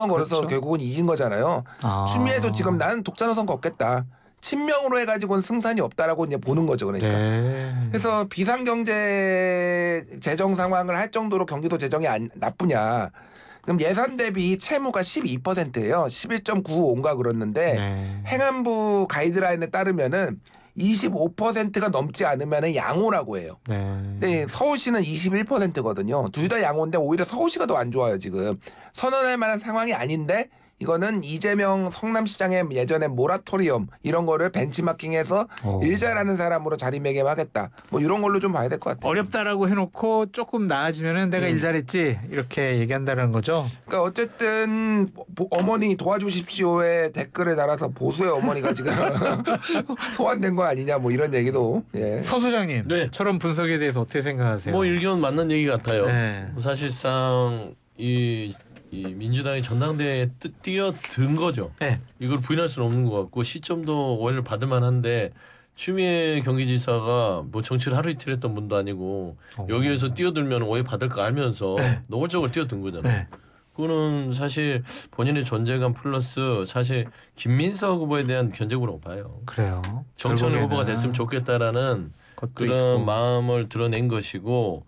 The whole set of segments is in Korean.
걸어서 그렇죠. 결국은 이긴 거잖아요. 추미애도 지금 나는 독자노 선거 없겠다. 친명으로 해가지고는 승산이 없다라고 이제 보는 거죠. 그러니까. 네. 그래서 비상경제 재정 상황을 할 정도로 경기도 재정이 나쁘냐. 그럼 예산 대비 채무가 12%예요. 11.95인가 그랬는데 네. 행안부 가이드라인에 따르면은 25%가 넘지 않으면 양호라고 해요. 네. 근데 서울시는 21%거든요. 둘 다 양호인데 오히려 서울시가 더 안 좋아요. 지금 선언할 만한 상황이 아닌데 이거는 이재명 성남시장의 예전에 모라토리엄 이런 거를 벤치마킹해서 일자라는 사람으로 자리매김하겠다. 뭐 이런 걸로 좀 봐야 될 것 같아요. 어렵다라고 해놓고 조금 나아지면은 내가 일 잘했지 이렇게 얘기한다는 거죠. 그러니까 어쨌든 어머니 도와주십시오의 댓글을 달아서 보수의 어머니가 지금 소환된 거 아니냐 뭐 이런 얘기도. 예. 서 소장님, 네. 저런 분석에 대해서 어떻게 생각하세요? 뭐 일견 맞는 얘기 같아요. 네. 사실상 이 민주당이 전당대회에 뛰어든 거죠. 네. 이걸 부인할 수는 없는 것 같고 시점도 오히려 받을 만한데 추미애 경기지사가 뭐 정치를 하루 이틀 했던 분도 아니고 여기에서 뛰어들면 오해 받을 거 알면서 노골적으로 뛰어든 거잖아요. 네. 그거는 사실 본인의 존재감 플러스 사실 김민석 후보에 대한 견제구라고 봐요. 그래요. 정청래 결국에는 후보가 됐으면 좋겠다라는 그런 있고. 마음을 드러낸 것이고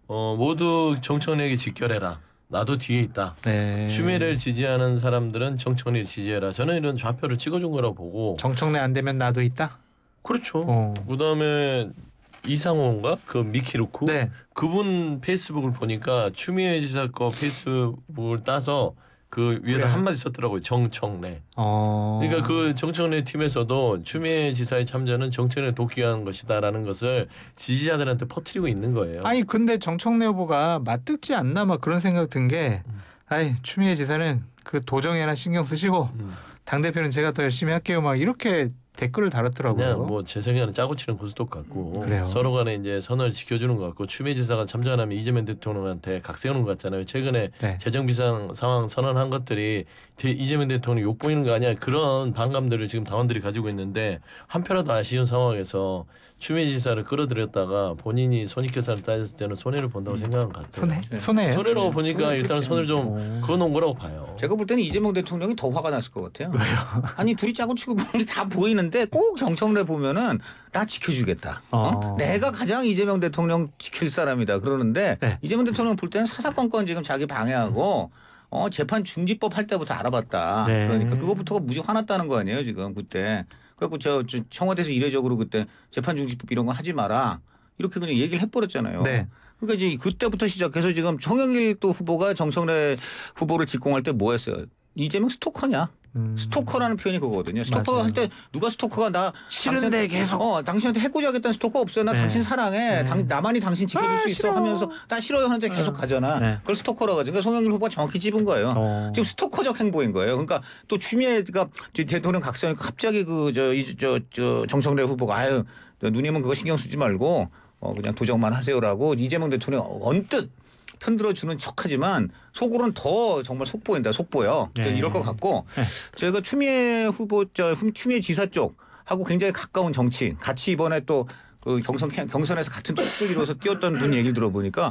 모두 정청래에게 직결해라. 나도 뒤에 있다. 네. 추미애를 지지하는 사람들은 정청래를 지지해라. 저는 이런 좌표를 찍어준 거라고 보고. 정청래 안 되면 나도 있다. 그렇죠. 그다음에 이상호인가 그 미키루쿠 네. 그분 페이스북을 보니까 추미애 지사 거 페이스북을 따서 그 위에다 그래. 한마디 썼더라고요. 정청래. 그러니까 그 정청래 팀에서도 추미애 지사의 참전은 정청래 돕기위한 것이다라는 것을 지지자들한테 퍼뜨리고 있는 거예요. 아니 근데 정청래 후보가 맞듣지 않나 막 그런 생각 든 게 아이 추미애 지사는 그 도정에나 신경 쓰시고 당대표는 제가 더 열심히 할게요 막 이렇게 댓글을 달았더라고요. 그냥 뭐 제 생각에는 짜고 치는 고스톱 같고 그래요. 서로 간에 이제 선을 지켜주는 것 같고 추미애 지사가 참전하면 이재명 대통령한테 각 세우는 것 같잖아요. 최근에 네. 재정 비상 상황 선언한 것들이 이재명 대통령 욕 보이는 거 아니야 그런 반감들을 지금 당원들이 가지고 있는데 한편으로도 아쉬운 상황에서 추미애 지사를 끌어들였다가 본인이 손익계산을 따졌을 때는 손해를 본다고 생각한 것 같아요. 손해예요? 손해라고 보니까 일단 손을 좀 그어놓은 거라고 봐요. 제가 볼 때는 이재명 대통령이 더 화가 났을 것 같아요. 왜요? 아니 둘이 짜고 치고 보는 게 다 보이는데 꼭 정청래 보면은 나 지켜주겠다. 내가 가장 이재명 대통령 지킬 사람이다 그러는데 네. 이재명 대통령 볼 때는 사사건건 지금 자기 방해하고 재판 중지법 할 때부터 알아봤다. 네. 그러니까 그거부터가 무지 화났다는 거 아니에요 지금 그때. 그래갖고 저 청와대에서 이례적으로 그때 재판 중지법 이런 거 하지 마라 이렇게 그냥 얘기를 해버렸잖아요. 네. 그러니까 이제 그때부터 시작해서 지금 송영길 또 후보가 정청래 후보를 직공할 때 뭐 했어요? 이재명 스토커냐? 스토커라는 표현이 그거거든요. 스토커 할 때 누가 스토커가 나 싫은데 계속 당신한테 해코지하겠다는 스토커 없어요. 나 네. 당신 사랑해. 나만이 당신 지켜줄 수 있어 싫어. 하면서 나 싫어요 하는데 계속 가잖아. 네. 그걸 스토커라고 하죠. 그러니까 송영길 후보가 정확히 찝은 거예요. 지금 스토커적 행보인 거예요. 그러니까 또 추미애가 대통령 각선이니까 갑자기 정청래 후보가 아유 누님은 그거 신경 쓰지 말고 그냥 도정만 하세요라고 이재명 대통령 언뜻 편들어주는 척하지만 속으로는 더 정말 속보인다. 속보여. 네. 이럴 것 같고 제가 추미애 후보 추미애 지사 쪽하고 굉장히 가까운 정치인 같이 이번에 또 그 경선에서 같은 축을 이뤄서 뛰었던 분 얘기를 들어보니까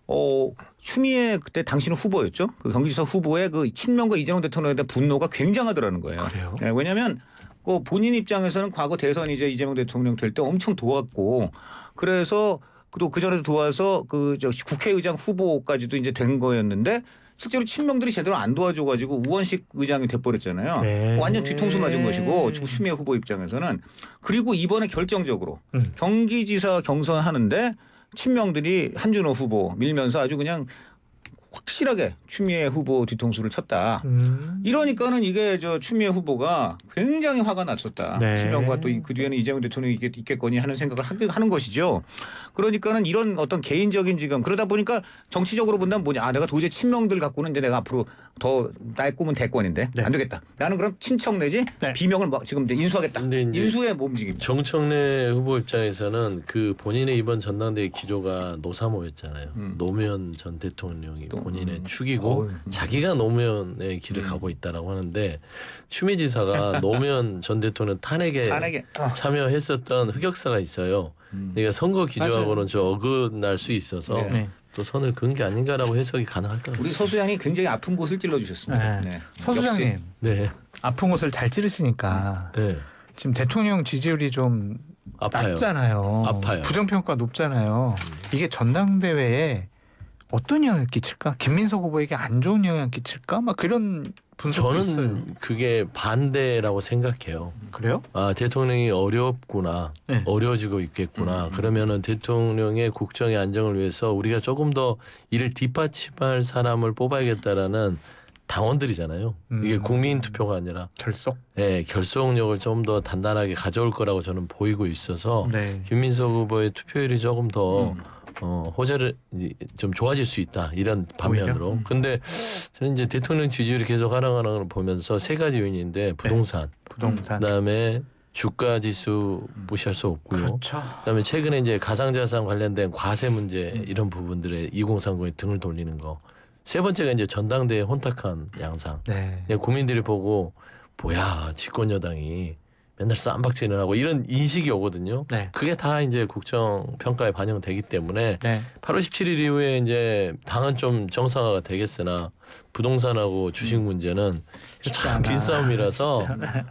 추미애 그때 당신은 후보였죠. 그 경기지사 후보의 그 친명과 이재명 대통령에 대한 분노가 굉장하더라는 거예요. 그래요? 네, 왜냐하면 본인 입장에서는 과거 대선 이제 이재명 대통령 될 때 엄청 도왔고 그래서 또 그전에도 도와서 국회의장 후보까지도 이제 된 거였는데 실제로 친명들이 제대로 안 도와줘가지고 우원식 의장이 돼버렸잖아요. 네. 완전 뒤통수 맞은 것이고 추미애 후보 입장에서는 그리고 이번에 결정적으로 경기지사 경선하는데 친명들이 한준호 후보 밀면서 아주 그냥 확실하게 추미애 후보 뒤통수를 쳤다. 이러니까는 이게 추미애 후보가 굉장히 화가 났었다. 네. 친명과 또 그 뒤에는 이재명 대통령이 있겠거니 하는 생각을 하는 것이죠. 그러니까는 이런 어떤 개인적인 지금 그러다 보니까 정치적으로 본다면 뭐냐. 내가 도저히 친명들 갖고는 이제 내가 앞으로 더 나의 꿈은 대권인데 안 되겠다. 나는 그럼 친척 내지 비명을 지금 인수하겠다. 인수의 몸직입니다. 정청래 후보 입장에서는 그 본인의 이번 전당대회 기조가 노사모였잖아요. 노무현 전 대통령이 본인의 축이고 자기가 노무현의 길을 가고 있다라고 하는데 추미애 지사가 노무현 전 대통령 탄핵에 참여했었던 흑역사가 있어요. 그러니까 선거 기조하고는 좀 어긋날 수 있어서 또 선을 그은 게 아닌가라고 해석이 가능할 것 같습니다. 우리 서수양이 굉장히 아픈 곳을 찔러주셨습니다. 네. 네. 서 소장님 네. 아픈 곳을 잘 찌르시니까 네. 지금 대통령 지지율이 좀 아파요. 낮잖아요. 아파요. 부정평가 높잖아요. 이게 전당대회에 어떤 영향을 끼칠까? 김민석 후보에게 안 좋은 영향을 끼칠까? 막 그런 분석도 있어요. 저는 그게 반대라고 생각해요. 그래요? 아 대통령이 어렵구나, 네. 어려워지고 있겠구나. 그러면은 대통령의 국정의 안정을 위해서 우리가 조금 더 이를 뒷받침할 사람을 뽑아야겠다라는 당원들이잖아요. 이게 국민 투표가 아니라 결속. 결속력을 좀 더 단단하게 가져올 거라고 저는 보이고 있어서 네. 김민석 후보의 투표율이 조금 더 호재를 좀 좋아질 수 있다 이런 반면으로. 근데 저는 이제 대통령 지지율이 계속 하락하는 걸 보면서 세 가지 요인인데 부동산, 부동산. 그다음에 주가 지수 무시할 수 없고요. 그렇죠. 그다음에 최근에 이제 가상자산 관련된 과세 문제 이런 부분들에 2030에 등을 돌리는 거. 세 번째가 이제 전당대회 혼탁한 양상. 네. 그냥 국민들이 보고 뭐야 집권 여당이 맨날 쌈박질을 하고 이런 인식이 오거든요. 네. 그게 다 이제 국정 평가에 반영되기 때문에 네. 8월 17일 이후에 이제 당은 좀 정상화가 되겠으나 부동산하고 주식 문제는 참 긴 싸움이라서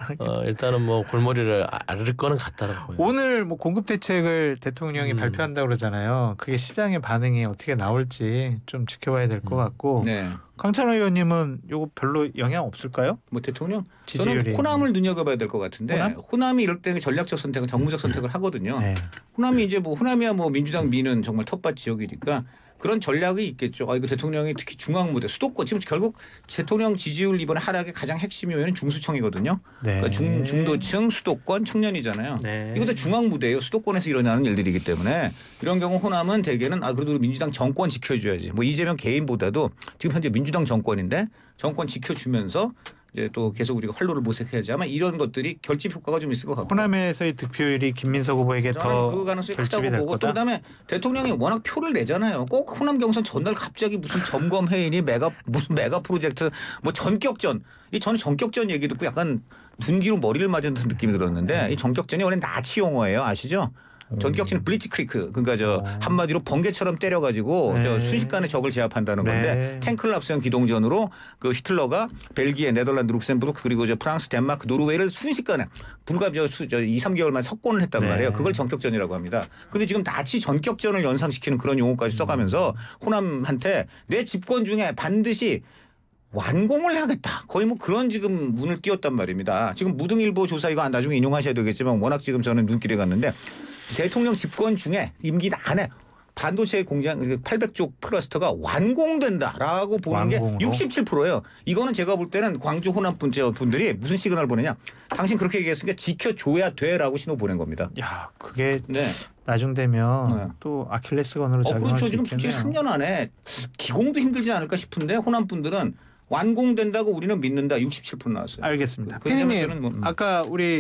일단은 뭐 골머리를 앓을 거는 같다라고 보여요. 오늘 뭐 공급 대책을 대통령이 발표한다고 그러잖아요. 그게 시장의 반응이 어떻게 나올지 좀 지켜봐야 될 것 같고. 네. 강찬호 의원님은 요거 별로 영향 없을까요? 뭐 대통령 지지율이. 저는 호남을 눈여겨봐야 될 것 같은데 호남? 호남이 이럴 때 전략적 선택은 정무적 선택을 하거든요. 네. 호남이 이제 뭐 호남이야 뭐 민주당 미는 정말 텃밭 지역이니까 그런 전략이 있겠죠. 이거 대통령이 특히 중앙 무대 수도권 지금 결국 대통령 지지율 이번에 하락의 가장 핵심 요인은 중수청이거든요. 네. 그러니까 중도층 수도권 청년이잖아요. 네. 이것도 중앙 무대예요. 수도권에서 일어나는 일들이기 때문에 이런 경우 호남은 대개는 그래도 민주당 정권 지켜줘야지. 뭐 이재명 개인보다도 지금 현재 민주당 정권인데 정권 지켜주면서 이제 또 계속 우리가 활로를 모색해야지. 아마 이런 것들이 결집 효과가 좀 있을 것 같고. 호남에서의 득표율이 김민석 후보에게 저는 더 그 가능성이 결집이 크다고 될 보고 또 거다. 그다음에 대통령이 워낙 표를 내잖아요. 꼭 호남 경선 전날 갑자기 무슨 점검 회의니 무슨 메가 프로젝트 뭐 전격전. 저는 전격전 얘기 듣고 약간 둔기로 머리를 맞은 듯한 느낌이 들었는데 이 전격전이 원래 나치 용어예요. 아시죠? 전격전은 블리츠크리크 그러니까 저 한마디로 번개처럼 때려가지고 네. 저 순식간에 적을 제압한다는 건데 네. 탱크를 앞세운 기동전으로 그 히틀러가 벨기에, 네덜란드, 룩셈부르크 그리고 저 프랑스, 덴마크, 노르웨이를 순식간에 불과 저 2, 3개월만 석권을 했단 네. 말이에요. 그걸 전격전이라고 합니다. 근데 지금 나치 전격전을 연상시키는 그런 용어까지 써가면서 호남한테 내 집권 중에 반드시 완공을 하겠다. 거의 뭐 그런 지금 문을 띄웠단 말입니다. 지금 무등일보 조사 이거 나중에 인용하셔야 되겠지만 워낙 지금 저는 눈길에 갔는데 대통령 집권 중에 임기 안에 반도체 공장 800조 클러스터가 완공된다라고 보는 완공으로? 게 67%예요. 이거는 제가 볼 때는 광주 호남 분들이 무슨 시그널 보내냐. 당신 그렇게 얘기했으니까 지켜줘야 돼라고 신호 보낸 겁니다. 야, 그게 네. 나중 되면 네. 또 아킬레스건으로 작용할 그렇죠. 수 지금 있겠네요. 솔직히 3년 안에 기공도 힘들지 않을까 싶은데 호남 분들은 완공된다고 우리는 믿는다. 67% 나왔어요. 알겠습니다. 그 점에서는 피디님, 뭐, 아까 우리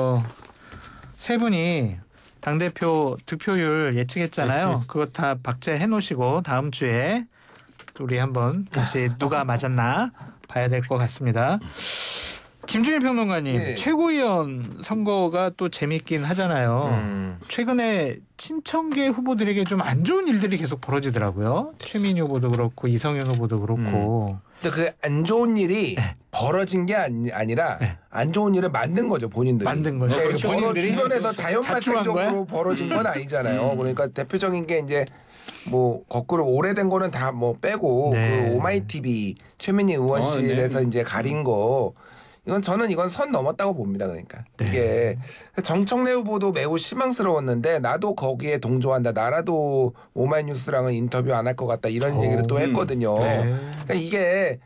세 분이 당대표 득표율 예측했잖아요. 그거 다 박제해 놓으시고 다음 주에 또 우리 한번 다시 누가 맞았나 봐야 될 것 같습니다. 김준일 평론가님, 예. 최고위원 선거가 또 재밌긴 하잖아요. 최근에 친청계 후보들에게 좀 안 좋은 일들이 계속 벌어지더라고요. 최민희 후보도 그렇고 이성윤 후보도 그렇고. 근데 그 안 좋은 일이 벌어진 게 아니라 네. 안 좋은 일을 만든 거죠 본인들이. 만든 거죠. 네, 그렇죠. 본인들이 주변에서 자초한 자연 발생적으로 거야? 벌어진 건 아니잖아요. 그러니까 대표적인 게 이제 뭐 거꾸로 오래된 거는 다 뭐 빼고 네. 그 오마이TV 최민희 의원실에서 이제 가린 거. 이건 선 넘었다고 봅니다. 그러니까 네. 이게 정청래 후보도 매우 실망스러웠는데 나도 거기에 동조한다. 나라도 오마이뉴스랑은 인터뷰 안 할 것 같다. 이런 얘기를 또 했거든요. 네. 그러니까 이게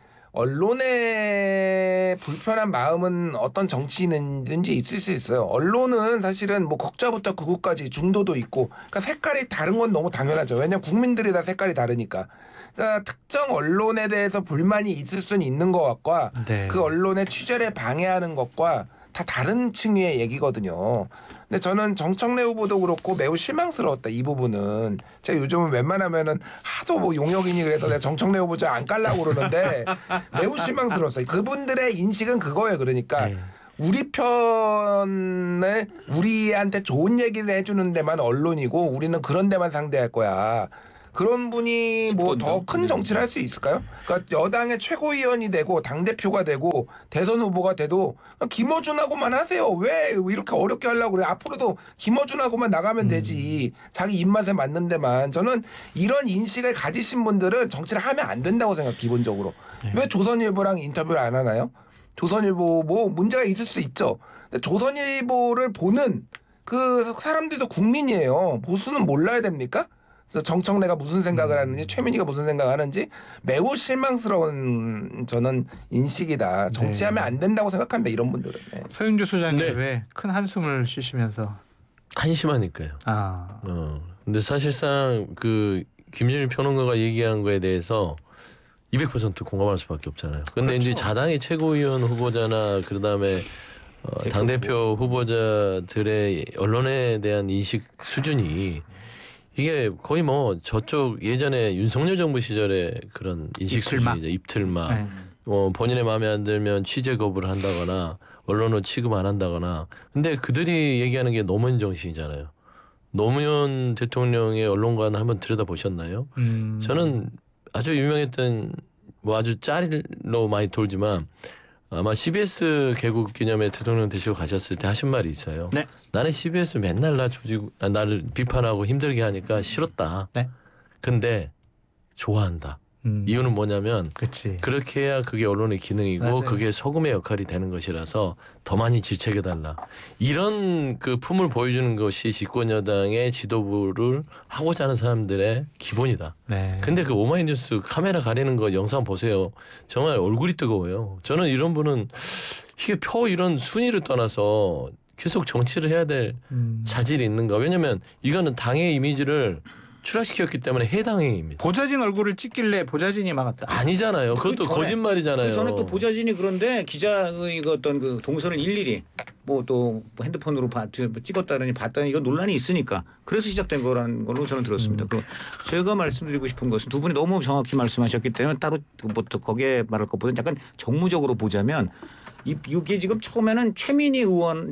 언론의 불편한 마음은 어떤 정치인든지 있을 수 있어요. 언론은 사실은 뭐 국자부터 극우까지 중도도 있고, 그러니까 색깔이 다른 건 너무 당연하죠. 왜냐하면 국민들이 다 색깔이 다르니까. 그러니까 특정 언론에 대해서 불만이 있을 수는 있는 것과 네. 그 언론의 취재를 방해하는 것과 다 다른 층위의 얘기거든요. 근데 저는 정청래 후보도 그렇고 매우 실망스러웠다 이 부분은. 제가 요즘은 웬만하면은 하도 뭐 용역이니 그래서 내가 정청래 후보 잘 안 깔라고 그러는데 매우 실망스러웠어요. 그분들의 인식은 그거예요. 그러니까 네. 우리 편을 우리한테 좋은 얘기를 해주는 데만 언론이고 우리는 그런 데만 상대할 거야. 그런 분이 뭐 더 집권당. 큰 정치를 할 수 있을까요? 그러니까 여당의 최고위원이 되고 당 대표가 되고 대선 후보가 돼도 김어준하고만 하세요. 왜 이렇게 어렵게 하려고 그래? 앞으로도 김어준하고만 나가면 되지. 자기 입맛에 맞는 데만. 저는 이런 인식을 가지신 분들은 정치를 하면 안 된다고 생각. 기본적으로. 왜 조선일보랑 인터뷰를 안 하나요? 조선일보 뭐 문제가 있을 수 있죠. 근데 조선일보를 보는 그 사람들도 국민이에요. 보수는 몰라야 됩니까? 그래서 정청래가 무슨 생각을 하는지 최민희가 무슨 생각을 하는지 매우 실망스러운 저는 인식이다. 정치하면 안 된다고 생각합니다. 이런 분들은. 네. 서영주 소장님 네. 왜 큰 한숨을 쉬시면서 한심하니까요. 근데 사실상 그 김준일 평론가가 얘기한 거에 대해서 200% 공감할 수밖에 없잖아요. 근데 이제 자당의 최고위원 후보자나 그다음에 당 대표 후보자들의 언론에 대한 인식 수준이 이게 거의 뭐 저쪽 예전에 윤석열 정부 시절의 그런 인식 입틀막. 수준이죠. 입틀막. 네. 본인의 마음에 안 들면 취재 거부를 한다거나 언론을 취급 안 한다거나. 근데 그들이 얘기하는 게 노무현 정신이잖아요. 노무현 대통령의 언론관 한번 들여다보셨나요? 저는 아주 유명했던 뭐 아주 짤로 많이 돌지만 아마 CBS 개국 기념회 대통령 되시고 가셨을 때 하신 말이 있어요. 네. 나는 CBS 맨날 나를 비판하고 힘들게 하니까 싫었다. 네. 근데 좋아한다. 이유는 뭐냐면 그렇지. 그렇게 해야 그게 언론의 기능이고 맞아요. 그게 소금의 역할이 되는 것이라서 더 많이 질책해달라. 이런 그 품을 보여주는 것이 집권 여당의 지도부를 하고자 하는 사람들의 기본이다. 네. 근데 그 오마이뉴스 카메라 가리는 거 영상 보세요. 정말 얼굴이 뜨거워요. 저는 이런 분은 이게 이런 순위를 떠나서 계속 정치를 해야 될 자질이 있는가. 왜냐하면 이거는 당의 이미지를 추락시켰기 때문에 해당 행위입니다. 보좌진 얼굴을 찍길래 보좌진이 막았다. 아니잖아요. 그것도 전에, 거짓말이잖아요. 저는 또 보좌진이 그런데 기자의 그 어떤 그 동선을 일일이 뭐 또 핸드폰으로 찍었다더니 봤다니 이거 논란이 있으니까 그래서 시작된 거라는 걸로 저는 들었습니다. 그 제가 말씀드리고 싶은 것은 두 분이 너무 정확히 말씀하셨기 때문에 따로 뭐 또 거기에 말할 것보다는 약간 정무적으로 보자면 이게 지금 처음에는 최민희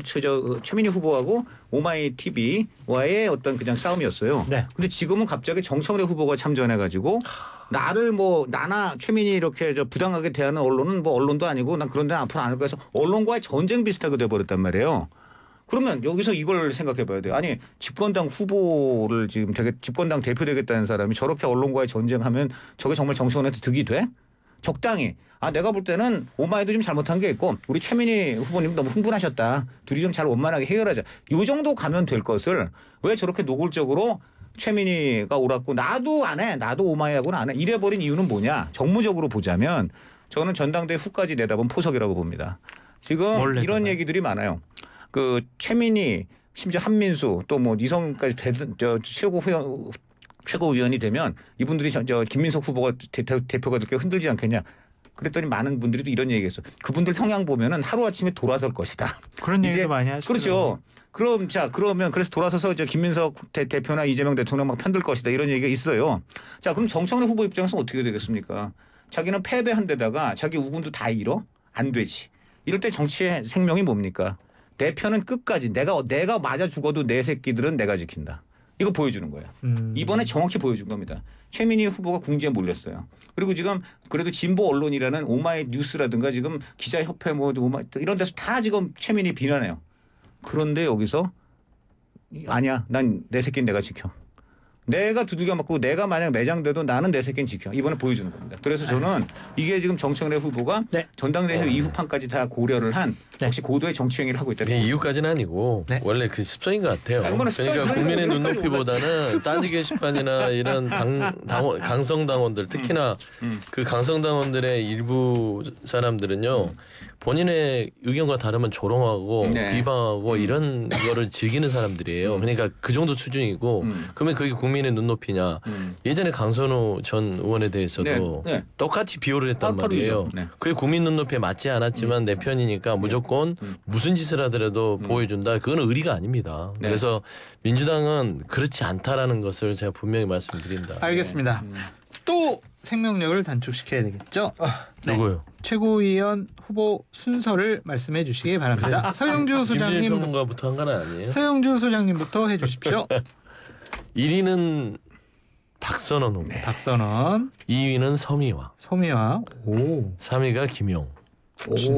후보하고 오마이 TV와의 어떤 그냥 싸움이었어요. 네. 근데 지금은 갑자기 정청래 후보가 참전해가지고 나나 최민희 이렇게 부당하게 대하는 언론은 뭐 언론도 아니고 난 그런 데는 앞으로 안 할 거야 해서 언론과의 전쟁 비슷하게 돼버렸단 말이에요. 그러면 여기서 이걸 생각해 봐야 돼요. 아니 집권당 후보를 지금 집권당 대표 되겠다는 사람이 저렇게 언론과의 전쟁하면 저게 정말 정치원한테 득이 돼? 적당히. 내가 볼 때는 오마이도 좀 잘못한 게 있고 우리 최민희 후보님 너무 흥분하셨다. 둘이 좀 잘 원만하게 해결하자. 이 정도 가면 될 것을 왜 저렇게 노골적으로 최민희가 옳았고 나도 안 해. 나도 오마이하고는 안 해. 이래버린 이유는 뭐냐. 정무적으로 보자면 저는 전당대회 후까지 내다본 포석이라고 봅니다. 지금 이런 얘기들이 많아요. 그 최민희 심지어 한민수 또 뭐 이성까지 최고위원이 되면 이분들이 김민석 후보가 대표가 될게 흔들지 않겠냐. 그랬더니 많은 분들이 또 이런 얘기했어. 그분들 성향 보면은 하루아침에 돌아설 것이다. 그런 얘기도 많이 하시더라고요. 그렇죠. 그러면 그래서 돌아서서 김민석 대표나 이재명 대통령 막 편들 것이다. 이런 얘기가 있어요. 자, 그럼 정청래 후보 입장에서는 어떻게 되겠습니까? 자기는 패배한 데다가 자기 우군도 다 잃어? 안 되지. 이럴 때 정치의 생명이 뭡니까? 대표는 끝까지 내가 맞아 죽어도 내 새끼들은 내가 지킨다. 이거 보여주는 거예요. 이번에 정확히 보여준 겁니다. 최민희 후보가 궁지에 몰렸어요. 그리고 지금 그래도 진보 언론이라는 오마이 뉴스라든가 지금 기자협회 뭐 오마이 이런 데서 다 지금 최민희 비난해요. 그런데 여기서 아니야. 난 내 새끼는 내가 지켜. 내가 두들겨 맞고 내가 만약 매장돼도 나는 내 새끼는 지켜. 이번에 보여주는 겁니다. 그래서 저는 이게 지금 정청래 후보가 네. 전당대회 이후판까지 다 고려를 한 역시 고도의 정치 행위를 하고 있다. 이유까지는 아니고 네. 원래 그 습성인 것 같아요. 습성이 그러니까 그러니까 국민의 여기까지 눈높이보다는 딴지 게시판이나 이런 강성 당원들 특히나 그 강성 당원들의 일부 사람들은요. 본인의 의견과 다르면 조롱하고 네. 비방하고 이런 거를 즐기는 사람들이에요. 그러니까 그 정도 수준이고 그러면 그게 국민의 눈높이냐. 예전에 강선우 전 의원에 대해서도 네. 똑같이 비호를 했단 바로 말이에요. 그죠. 네. 그게 국민 눈높이에 맞지 않았지만 내 편이니까 무조건 무슨 짓을 하더라도 보호해준다. 그건 의리가 아닙니다. 네. 그래서 민주당은 그렇지 않다라는 것을 제가 분명히 말씀드린다. 알겠습니다. 또 생명력을 단축시켜야 되겠죠. 누구요? 최고위원 후보 순서를 말씀해 주시기 바랍니다. 서영주 소장님. 김진일평론가부터 한 건 아니에요? 서영주 소장님부터 해주십시오. 1위는 박선원 후보. 박선원, 2위는 서미화. 소미화, 오, 3위가 김용. 오.